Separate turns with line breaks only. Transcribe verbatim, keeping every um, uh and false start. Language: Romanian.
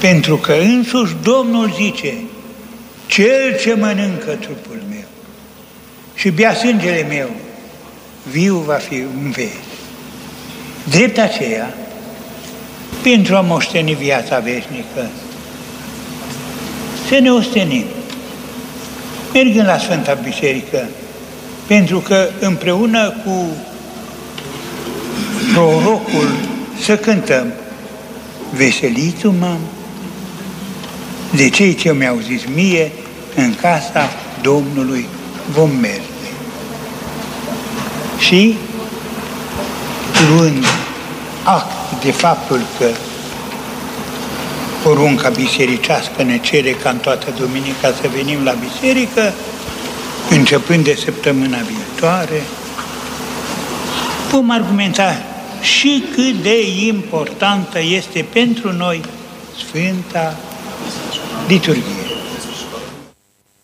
Pentru că însuși Domnul zice, cel ce mănâncă trupul meu și bea sângele meu, viu va fi în veci. Drept aceea, pentru a moșteni viața veșnică, să ne ostenim, mergând la Sfânta Biserică, pentru că împreună cu prorocul să cântăm veselitul m-am de cei ce mi-au zis mie, în casa Domnului vom merge. Și luând act de faptul că porunca bisericească ne cere ca în toată duminica să venim la biserică, începând de săptămâna viitoare, vom argumenta și cât de importantă este pentru noi Sfânta Liturghie.